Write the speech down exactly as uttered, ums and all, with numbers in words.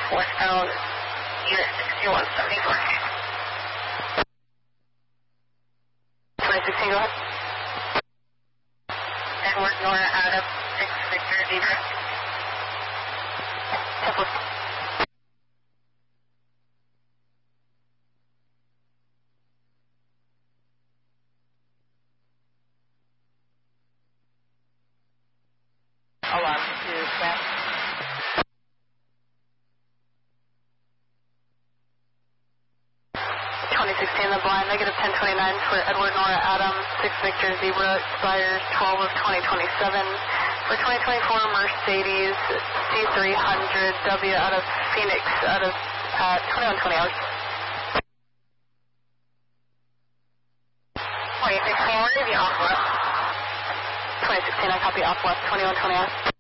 westbound unit sixty-one seventy-four. twenty sixteen, go ahead. Edward Nora Adam, six Victor Zebra. Temple. Alarm to staff. twenty sixteen, the blind, negative ten twenty-nine for Edward Nora Adam, six Victor Zebra, expires twelve of twenty twenty-seven. For twenty twenty-four, Mercedes C three hundred W out of Phoenix, out of uh, twenty-one twenty hours. twenty sixteen, where is the off left? twenty sixteen, I copy off left, twenty-one twenty hours.